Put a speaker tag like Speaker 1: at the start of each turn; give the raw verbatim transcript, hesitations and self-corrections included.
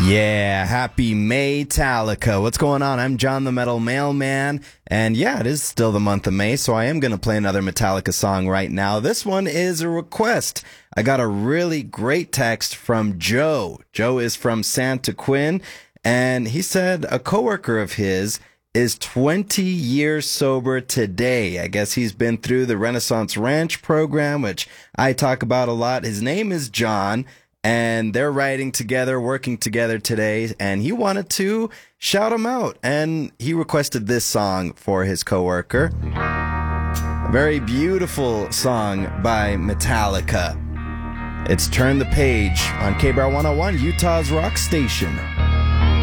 Speaker 1: Yeah, happy Maytallica. What's going on? I'm John the Metal Mailman, and yeah, it is still the month of May, so I am going to play another Metallica song right now. This one is a request. I got a really great text from Joe. Joe is from Santaquin, and he said a coworker of his is twenty years sober today. I guess he's been through the Renaissance Ranch program, which I talk about a lot. His name is John. And they're writing together, working together today, and he wanted to shout him out. And he requested this song for his coworker. A very beautiful song by Metallica. It's Turn the Page on K B R one oh one, Utah's rock station.